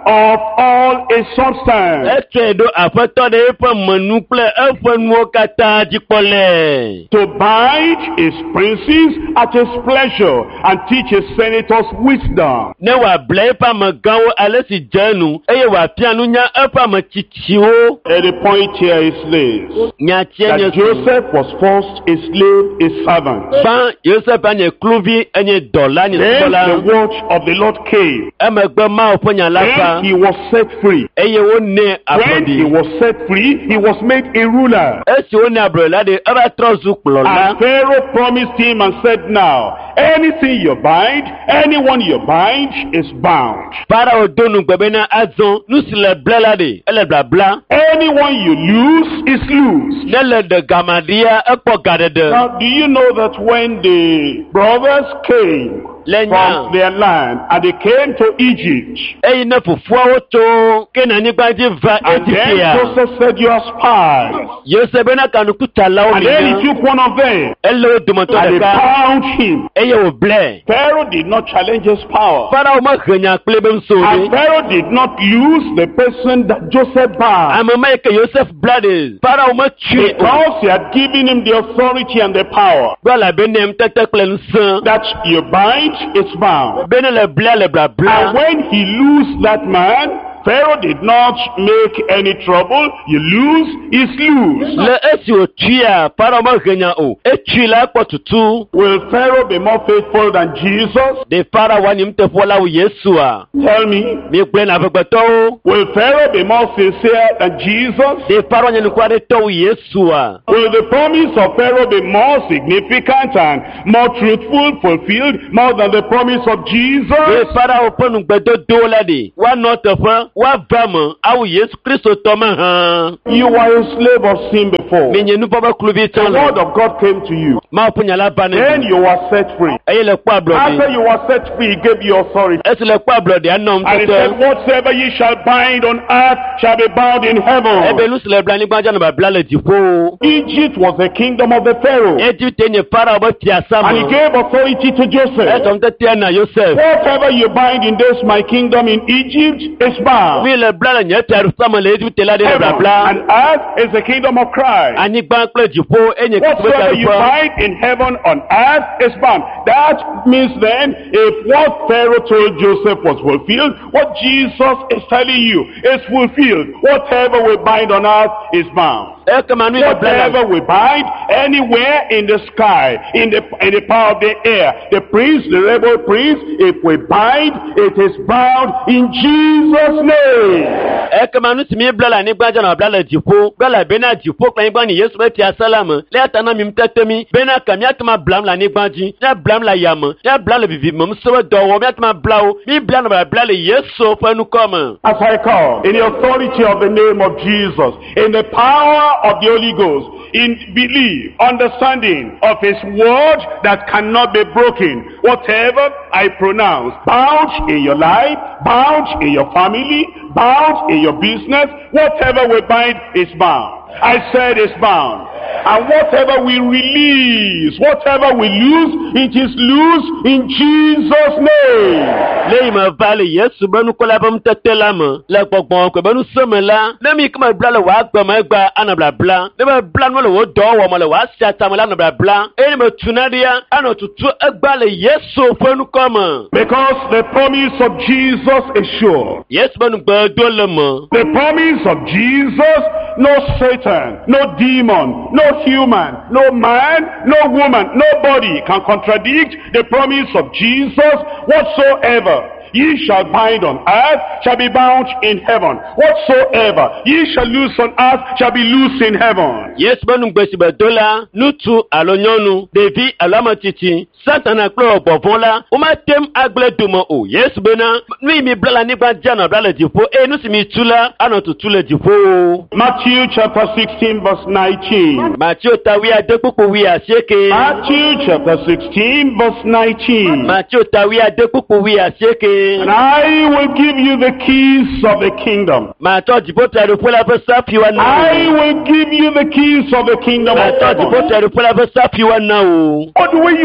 of all its substance. Etre do aƒetɔ ɖe eƒe menu kple eƒe nuwo katã dzikpɔlɛ. To bind his princes at his pleasure and teach his senators wisdom. Ne wòable eƒe amegãwo ale si dze enu eye wòafia nunya eƒe ametsitsiwo. And the point here is this, Nyatia nye that Joseph was first a slave, a servant. Ban Joseph nye kluvi enye dɔla nye Then the subɔla. word of the Lord came. Emegbe Mawu ƒe nya la When fa he was set free. eye wone When he ablɔɖi. was set free, he was made a ruler. Esi wone ablɔɖi la ɖe eva trɔ zu kplɔla. And Pharaoh promised him and said, now, anything you bind, anyone you bind is bound. Farao do nugbe bena azɔ nu si le ble la ɖe ele blabla. Anyone you lose is loose. Ne le ɖe gamaɖia ekpɔ gaɖeɖe. Now, do you know that when the brothers came Le from nya their land and they came to Egypt, eyi ne fofoawo tso Kenanyigba dzi va and then Ethiopia. Joseph said, you are spies. Yosef bena kanukutalawo And then he mi took one of them ele wo dometɔ and they ɖeka bound him. eye wòblɛ. Pharaoh did not challenge his power. Farao mehe nya kple be ŋusẽ o And ɖe. Pharaoh did not lose the person that Joseph bound. Ame ma yi ke Yosef bla ɖe Farao metsui o. Because he had given him the authority and the power. Gbe elabena ŋutete kple ŋusẽ. That you bind, it's bound. Bene le blia le And blabla. when he loosed that man, Pharaoh did not make any trouble. You lose, is loose. Le esi wòtsuia Farao mehe nya o. Etsui la kpɔ tutu. Will Pharaoh be more faithful than Jesus? Ɖe Farao wa nyimteƒola wu Yesua. Tell me. Miegblẽ na vegbetɔwo. Will Pharaoh be more sincere than Jesus? Ɖe Farao nye nuku aɖe tɔ wu Yesua. Will the promise of Pharaoh be more significant and more truthful, fulfilled, more than the promise of Ɖe Jesus? Farao ƒe nugbedodo la ɖe. Woanɔ teƒe, woava me, awu Yesu Kristo tɔ me hã. You were a slave of sin before. Menye nuvɔ ƒe kluvi The tsã word le. of God came to you. Mawu ƒe nya la ba ne Then mi. you were set free. Eye le kpɔ After ablɔɖi. you were set free, he gave you authority. Esi le kpɔ ablɔɖi anɔm And he said, tete. whatsoever ye shall bind on earth shall be bound in Ebe heaven. nu si le bla anyigba dzi anɔ babla le dziƒo. Egypt was the kingdom of the Pharaoh. Egipte nye Farao ƒe fiasa And he me. gave authority to Joseph. Etɔm tetea na Yosef. Whatever you bind in this my kingdom in Egypt is bound. Mi le bla le nye fiaɖuƒea me le Egipte la ɖe le Heaven blabla. and earth is the kingdom of Christ. Anyigba kple dziƒo enye Kristo ƒe Whatsoever you fiaɖuƒe. bind in heaven on earth is bound. That means then, if what Pharaoh told Joseph was fulfilled, what Jesus is telling you is fulfilled. Whatever we bind on earth is bound. Ekema nu le bla la. Whatever we bind anywhere in the sky, in the power of the air, the prince, the rebel prince, if we bind, it is bound in Jesus' name. Ekema nu si mi bla le anyigba dzi anɔ babla le dziƒo. Bla le bena dziƒo kple anyigba nye Yesu ƒe fiasa la me. Le ata na mi tete mi. Bena ka miate ma blam le anyigba dzi. Míablam le yame. Míablam le vivimemse ƒe dɔwɔwɔ. Míate ma bla wo. Mi bla nɔ babla le Yesu ƒe nukɔ me. As I come, in the authority of the name of Jesus, in the power of the Holy Ghost, in belief, understanding of His word that cannot be broken, whatever I pronounce, bound in your life, bound in your family, bound in your business, whatever we bind is bound. I said it's bound. And whatever we release, whatever we lose, it is loose in Jesus' name. Le me va le Yesu be nukɔ la ƒe nutete la me. Le gbɔgbɔ kpe be nuseme la. Ne mi ke me bla le wò agbe me egba anɔ blabla. Ne me bla nu le wò dɔwɔwɔ me le wò asi atame la anɔ blabla. Eye ne me tuna ɖia anɔ tutu egba le Yesu ƒe nukɔ me. Because the promise of Jesus is sure. Yesu be nugbedo le me. The promise of Jesus, no Satan, no demon, no human, no man, no woman, nobody can contradict the promise of Jesus. Whatsoever ye shall bind on earth shall be bound in heaven. Whatsoever ye shall loose on earth shall be loosed in heaven. Yesu be nugbesi be do la. Ŋutsu alo nyɔnu, ɖevi alo ametsitsi, Satana kple gbɔvɔ la, womatem agble dome o. Yesu bena nu yi mi bla le anyigba dzi anɔ bla le dziƒo, eye nu si mi tu la anɔ tutu le dziƒo o. Matthew chapter 16 verse 19. Matthew ta wi ade kpukpu wi asieke. Matthew chapter 16 verse 19. Matthew ta wi ade kpukpu wi asieke. And I will give you the keys of the kingdom. Matɔ dziƒo fiaɖuƒe la ƒe safiwo na I wo. will give you the keys of the kingdom of Matɔ dziƒo heaven. fiaɖuƒe la ƒe safiwo na wo. What do we use keys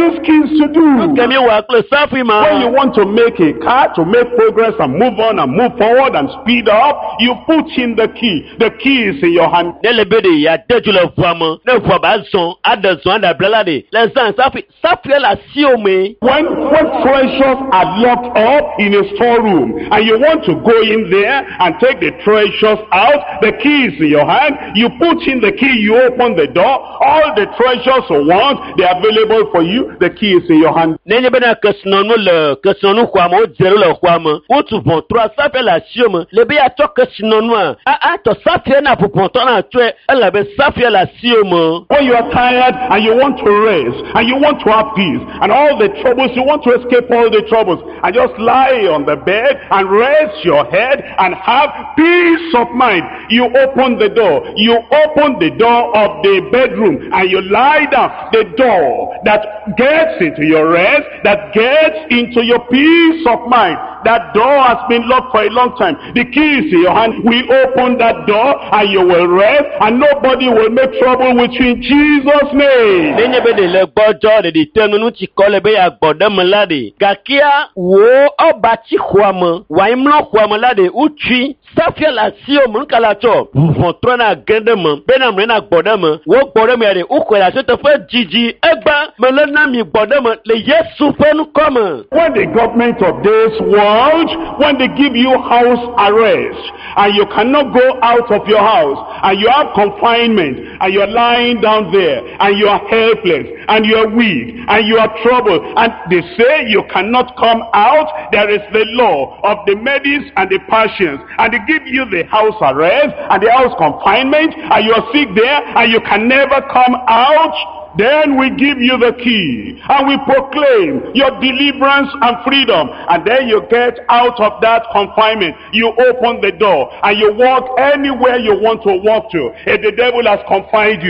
things to do. Kẹ̀mí wà kúlẹ̀ sáfì máa. When you want to make a car, to make progress and move on and move forward and speed up, you put in the key. The key is in your hand. Nele bede ya deju le vuamo. Ne vuo ba zon, ada blala de. Le zan safi la si ome. When treasures are locked up in a storeroom and you want to go in there and take the treasures out, the key is in your hand. You put in the key, you open the door. All the treasures you want, they are available for you. The key is in your hand. Nenye bena kesnonu kwamo, o zero le kwamo. O tu bon trois safi la si ome. Le be ya to kesnonu a to safi na puponto na tue. Ela be safi la si ome. When you are tired and you want to rest and you want to have peace and all the troubles, you want to escape all the troubles and just lie on the bed and rest your head and have peace of mind. You open the door. You open the door of the bedroom and you lie down. The door that gets into your rest, that gets into your peace of mind. That door has been locked for a long time. The key is in your hand. We open that door and you will rest and nobody will make trouble with you in Jesus' name. Nenye bede le gbọ́jọ́ de di tẹnunu ti kọ́lé bẹ́ ya gbọ́dọ̀ mọ́ láde. Gàkíá wo ọba ti xuamọ́, wà imlọ́ xuamọ́ láde, utui, sáfíà la si o mọ̀ nkàlà tọ̀, vùvọ̀n trọ́ na gẹ́ndẹ̀ mọ̀, bẹ́ẹ̀ na mọ̀ na gbọ́dọ̀ mọ̀, wo gbọ́dọ̀ mọ̀ yàrá, ukọ̀ yàrá sọ́tọ̀ fẹ́ jìjì, ẹgbà, mọ̀lẹ́ náà mi gbọ́dọ̀ mọ̀, lè Yéṣu fẹ́nu kọ́ mọ̀. When the government of this world, when they give you house arrest, and you cannot go out of your house, and you have confinement, and you're lying down there, and you are helpless, and you are weak, and you are troubled, and they say you cannot come out, there is the law of the Medes and the Persians, and they give you the house arrest, and the house confinement, and you are sick there, and you can never come out. Then we give you the key and we proclaim your deliverance and freedom, and then you get out of that confinement. You open the door and you walk anywhere you want to walk to. If the devil has confined you,